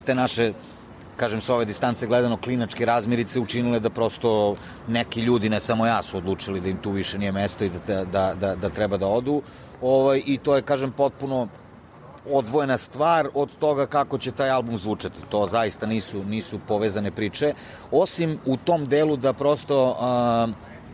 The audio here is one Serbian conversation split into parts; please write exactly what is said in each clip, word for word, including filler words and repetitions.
te naše, kažem, s ove distance gledano klinačke razmirice učinile da prosto neki ljudi, ne samo ja, su odlučili da im tu više nije mesto i da, da, da, da treba da odu. Ovaj, I to je, kažem, potpuno odvojena stvar od toga kako će taj album zvučati. To zaista nisu, nisu povezane priče. Osim u tom delu da prosto a,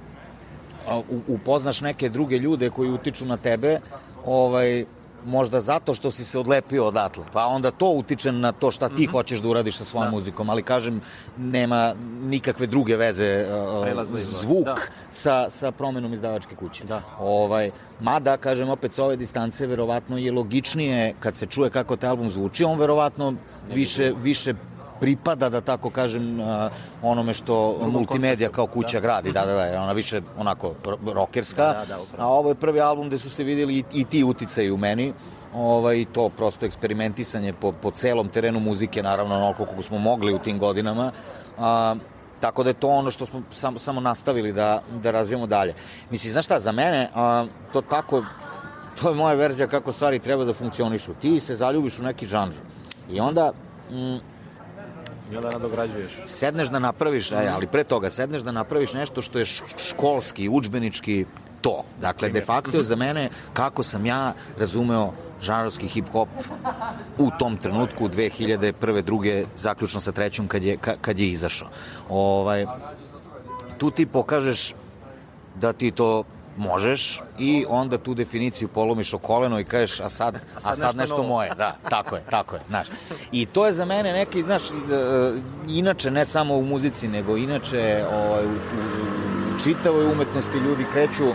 a, upoznaš neke druge ljude koji utiču na tebe, ovaj, možda zato što si se odlepio odatle, pa onda to utiče na to šta ti mm-hmm. hoćeš da uradiš sa svojom da. muzikom, ali kažem, nema nikakve druge veze uh, zvuk da. sa, sa promenom izdavačke kuće. Da. Ovaj, mada, kažem, opet sa ove distance, verovatno je logičnije kad se čuje kako taj album zvuči, on verovatno više, više pripada, da tako kažem, onome što multimedija kao kuća da. gradi, da, da, da, ona više onako rokerska, da, da, da, a ovo je prvi album gde su se videli i, i ti uticaji u meni, ovaj, to prosto eksperimentisanje po, po celom terenu muzike, naravno onoliko kako smo mogli u tim godinama, a, tako da je to ono što smo samo, samo nastavili da, da razvijemo dalje. Mislim, znaš šta, za mene, a, to tako, to je moja verzija kako stvari treba da funkcionišu. Ti se zaljubiš u neki žanr i onda mm, i onda nadograđuješ. Sedneš da napraviš, ali pre toga, sedneš da napraviš nešto što je školski, udžbenički to. Dakle, de facto je za mene kako sam ja razumeo žanrovski hip-hop u tom trenutku, dve hiljade prve, druge, zaključno sa trećom, kad je, kad je izašao. Ovaj, tu ti pokažeš da ti to možeš i onda tu definiciju polomiš o koleno i kažeš, a sad, a sad, a sad nešto, nešto moje. Da, tako je, tako je, znaš. I to je za mene neki, znaš, inače, ne samo u muzici, nego inače ovaj, u, u čitavoj umetnosti ljudi kreću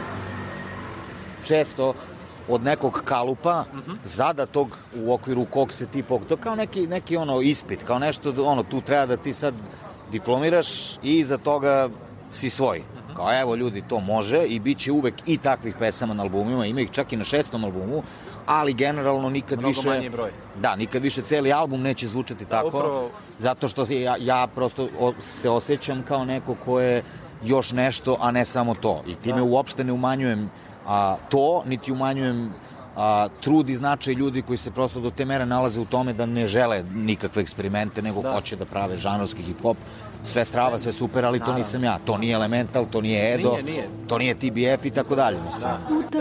često od nekog kalupa mm-hmm. zadatog u okviru kog se ti pok... To kao neki, neki ono ispit, kao nešto, ono, tu treba da ti sad diplomiraš i iza toga si svoj. Kao evo ljudi, to može i bit će uvek i takvih pesama na albumima, ima ih čak i na šestom albumu, ali generalno nikad mnogo više... manji broj. Da, nikad više celi album neće zvučati tako, da, upravo... zato što ja, ja prosto se osjećam kao neko ko je još nešto, a ne samo to. I time da. uopšte ne umanjujem a, to, niti umanjujem a, trud i značaj ljudi koji se prosto do te mere nalaze u tome da ne žele nikakve eksperimente, nego da. hoće da prave žanrovski hip-hop. Sve strava, sve super, ali to nisam ja. To nije Elemental, to nije Edo, nije, nije. to nije T B F i tako dalje. Mislim.